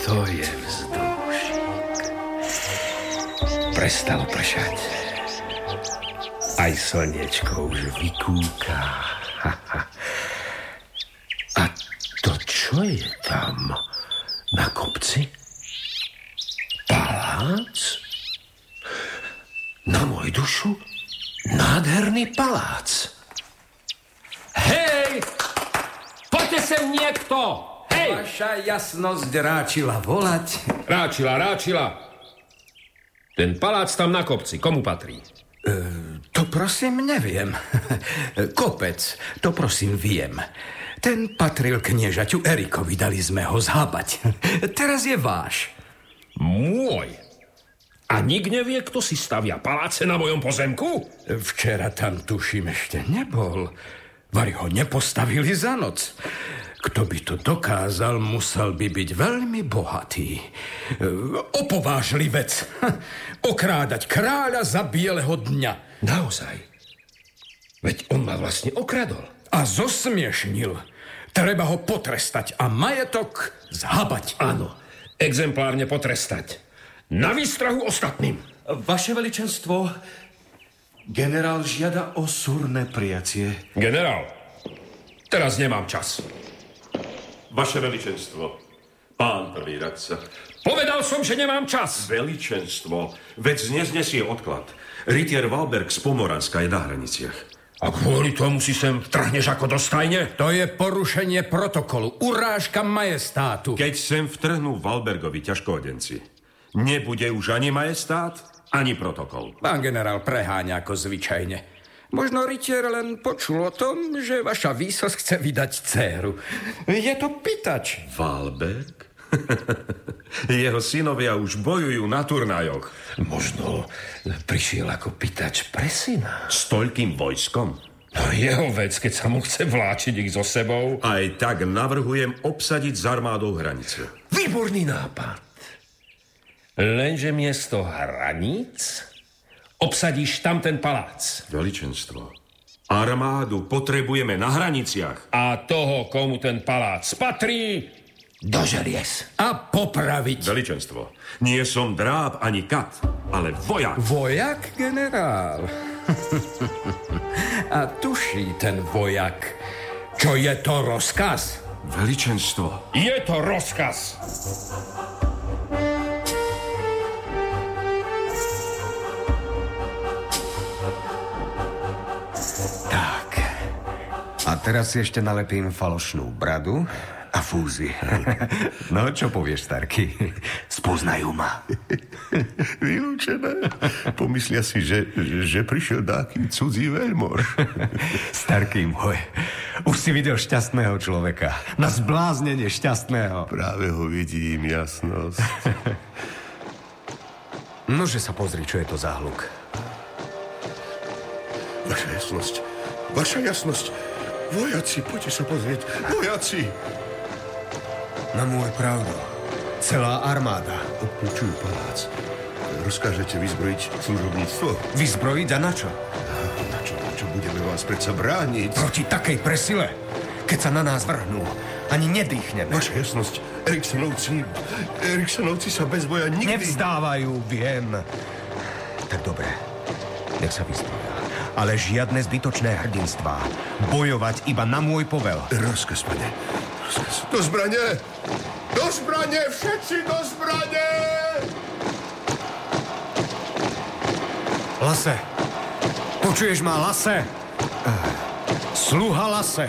To je vzdušík. Prestalo pršať. Aj slniečko už vykúká. A to čo je tam na kopci? Palác? Na môj dušu nádherný palác. Hej! Poďte sem niekto! Hej! Vaša jasnosť ráčila volať. Ráčila. Ten palác tam na kopci, komu patrí? To prosím neviem. Kopec, to prosím viem. Ten patril kniežaťu Erikovi, dali sme ho zhábať. Teraz je váš. Môj? A nik nevie, kto si stavia paláce na mojom pozemku? Včera tam, tuším, ešte nebol. Vari ho nepostavili za noc. Kto by to dokázal, musel by byť veľmi bohatý. Opovážlivec. Okrádať kráľa za bieleho dňa. Naozaj? Veď on ma vlastne okradol. A zosmiešnil. Treba ho potrestať a majetok zhabať. Áno, exemplárne potrestať. Na výstrahu ostatným. Vaše veličenstvo, generál žiada o súrne prijacie. Generál, teraz nemám čas. Vaše veličenstvo, pán prvý radca. Povedal som, že nemám čas. Veličenstvo, vec neznesie odklad. Rytier Valberg z Pomoranska je na hraniciach. A kvôli tomu si sem vtrhneš ako do stajne? To je porušenie protokolu, urážka majestátu. Keď sem vtrhnú Valbergovi ťažkoodenci, nebude už ani majestát, ani protokol. Pán generál preháňa ako zvyčajne. Možno rytier len počul o tom, že vaša výsosť chce vydať dcéru. Je to pýtač. Valberg? Jeho synovia už bojujú na turnajoch. Možno prišiel ako pýtač pre syna. S toľkým vojskom? No jeho vec, keď sa mu chce vláčiť ich so sebou. Aj tak navrhujem obsadiť s armádou hranice. Výborný nápad. Lenže miesto hraníc obsadíš tam ten palác. Veličenstvo, armádu potrebujeme na hraniciach. A toho, komu ten palác patrí, do želiez. A popraviť. Veličenstvo, nie som dráb ani kat, ale vojak. Vojak, generál? A tuší ten vojak, čo je to rozkaz? Veličenstvo. Je to rozkaz. A teraz si ešte nalepím falošnú bradu a fúzy. No, čo povieš, Starky? Spoznajú ma. Vylúčené. Pomyslia si, že prišiel dáký cudzí veľmož. Starky môj, už si videl šťastného človeka. Na zbláznenie šťastného. Práve ho vidím, jasnosť. Nože sa pozri, čo je to za hluk. Vaša jasnosť. Vojaci, poďte sa pozrieť. Vojaci! Na môj pravdu. Celá armáda. Obklúčujú palác. Rozkážete vyzbrojiť služobníctvo? Vyzbrojiť a na čo? Na čo budeme vás predsa brániť? Proti takej presile, keď sa na nás vrhnú. Ani nedýchneme. Vaša jasnosť, Eriksonovci sa bez boja nikdy... Nevzdávajú, viem. Tak dobre, nech sa vyzbroja. Ale žiadne zbytočné hrdinstvá. Bojovať iba na môj povel. Rozkaz, pane. Rozkaz. Do zbrane! Do zbrane! Všetci do zbrane! Lase! Počuješ ma, Lase? Sluha Lase!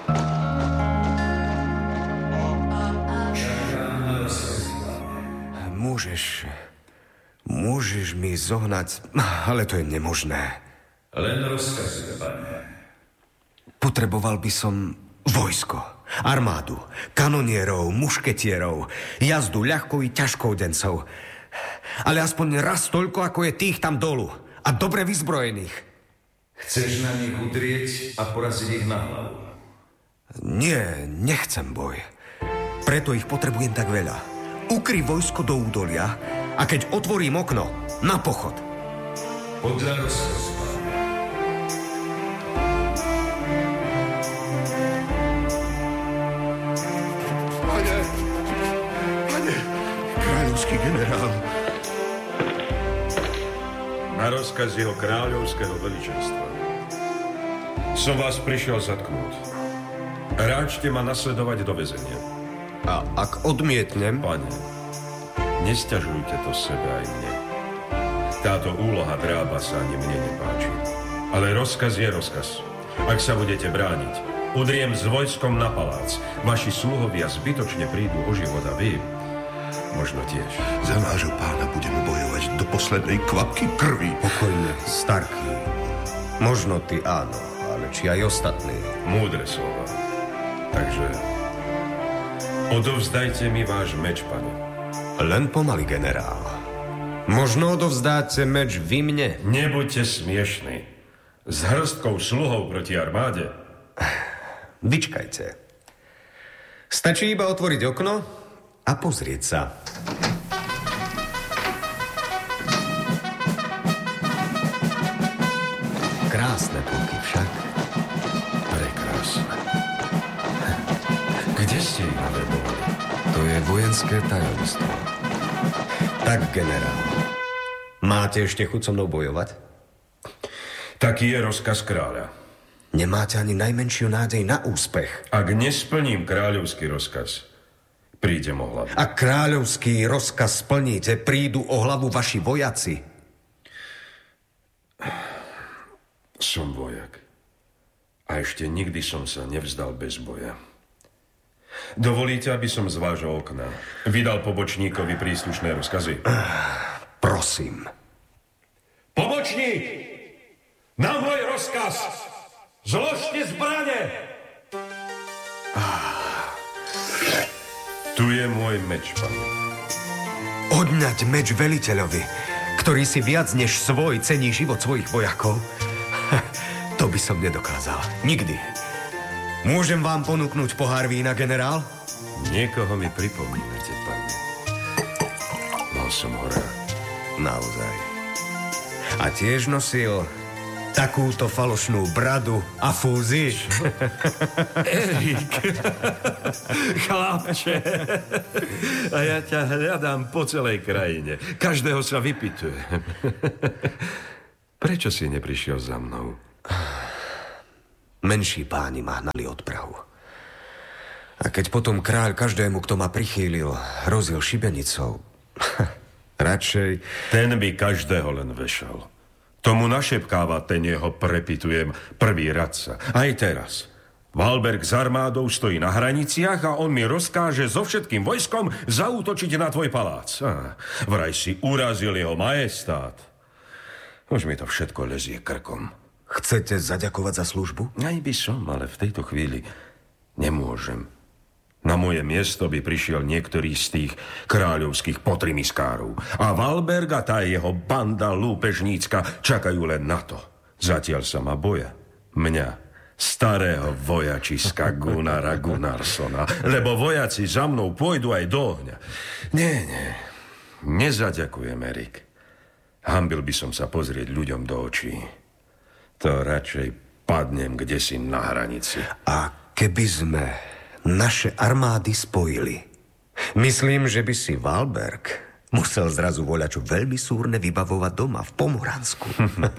Môžeš mi zohnať, ale to je nemožné. Len rozkazuj, pane. Potreboval by som vojsko, armádu, kanonierov, mušketierov, jazdu ľahkou i ťažkoudencov. Ale aspoň raz toľko, ako je tých tam dolu. A dobre vyzbrojených. Chceš na nich udrieť a poraziť ich na hlavu? Nie, nechcem boj. Preto ich potrebujem tak veľa. Ukry vojsko do údolia a keď otvorím okno, na pochod. Podľa rozkazu. kráľovský generál. Na rozkaz jeho kráľovského veličenstva som vás prišiel zatknúť. Ráčte ma nasledovať do väzenia. A ak odmietnem... Pane, nesťažujte to sebe aj mne. Táto úloha drába sa ani mne nepáči. Ale rozkaz je rozkaz. Ak sa budete brániť, udriem s vojskom na palác. Vaši sluhovia zbytočne prídu o život a vy možno tiež. Za vášho pána budeme bojovať do poslednej kvapky krvi. Pokojne, Starky. Možno ty áno, ale či aj ostatní. Múdre slova. Takže odovzdajte mi váš meč, pane. Len pomaly, generál. Možno odovzdáte meč vy mne? Nebuďte smiešní. S hrstkou sluhov proti armáde. Vyčkajte. Stačí iba otvoriť okno a pozrieť sa. Krásne plky však. Prekrásne. Kde ste ich naverbovali? To je vojenské tajomstvo. Tak, generál. Máte ešte chuť so mnou bojovať? Taký je rozkaz kráľa. Nemáte ani najmenšiu nádej na úspech. Ak nesplním kráľovský rozkaz, prídem o hlavu. Ak kráľovský rozkaz splníte, prídu o hlavu vaši vojaci. Som vojak. A ešte nikdy som sa nevzdal bez boja. Dovolíte, aby som z vášho okna vydal pobočníkovi príslušné rozkazy? Prosím. Pobočník! Na môj rozkaz! Zložte zbrane! Tu je môj meč, pane. Odňať meč veliteľovi, ktorý si viac než svoj cení život svojich vojakov? To by som nedokázal. Nikdy. Môžem vám ponúknuť pohár vína, generál? Niekoho mi pripomínate, pane. Mal som ho rád. Naozaj. A tiež nosil takúto falošnú bradu a fúzy. Erik, chlapče, a ja ťa hľadám po celej krajine. Každého sa vypytuje. Prečo si neprišiel za mnou? Menší páni ma hnali od prahu. A keď potom kráľ každému, kto ma prichýlil, hrozil šibenicou, radšej... Ten by každého len vešal. Tomu našepkáva ten jeho, prepitujem, prvý radca. Aj teraz. Valberg s armádou stojí na hraniciach a on mi rozkáže so všetkým vojskom zaútočiť na tvoj palác. Vraj si urazil jeho majestát. Už mi to všetko lezie krkom. Chcete zaďakovať za službu? Aj by som, ale v tejto chvíli nemôžem. Na moje miesto by prišiel niektorý z tých kráľovských potrimiskárov. A Valberg a tá jeho banda lúpežnícka čakajú len na to. Zatiaľ sa ma boja. Mňa, starého vojačiska Gunnara Gunnarssona. Lebo vojaci za mnou pôjdu aj do ohňa. Nie, nezaďakujem, Erik. Hanbil by som sa pozrieť ľuďom do očí. To radšej padnem kdesi na hranici. A keby sme naše armády spojili, myslím, že by si Valberg musel zrazu voľačo veľmi súrne vybavovať doma v Pomoransku.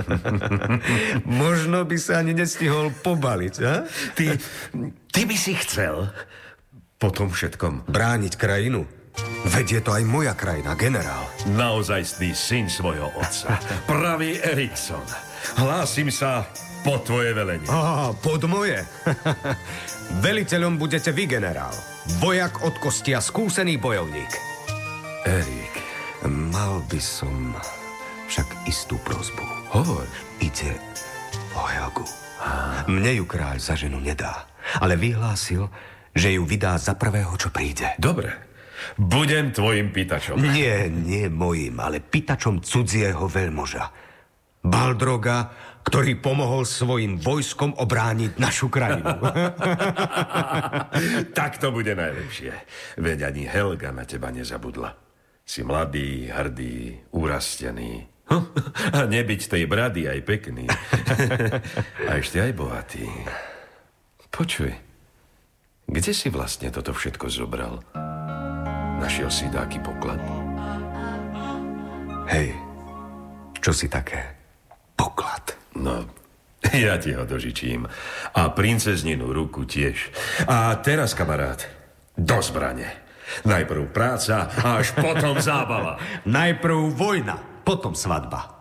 Možno by sa ani nestihol pobaliť, a? Ty by si chcel po tom všetkom brániť krajinu? Veď je to aj moja krajina, generál. Naozajstný syn svojho otca. Pravý Erikson. Hlásim sa pod tvoje velenie. Pod moje? Veliteľom budete vy, generál. Vojak od kosti a skúsený bojovník. Erik. Mal by som však istú prosbu. Hovor. Ide o Helgu. Mne ju kráľ za ženu nedá, ale vyhlásil, že ju vydá za prvého, čo príde. Dobre. Budem tvojim pýtačom. Nie mojim, ale pýtačom cudzieho veľmoža. Baldroga, ktorý pomohol svojim vojskom obrániť našu krajinu. Tak to bude najlepšie. Veď ani Helga na teba nezabudla. Si mladý, hrdý, urastený. A nebyť tej brady aj pekný. A ešte aj bohatý. Počuj, kde si vlastne toto všetko zobral? Našiel si dáky poklad? Hej, čo si také? Poklad. No, ja ti ho dožičím. A princezninu ruku tiež. A teraz, kamarát, do zbrane. Najprv práca a až potom zábava. Najprv vojna, potom svadba.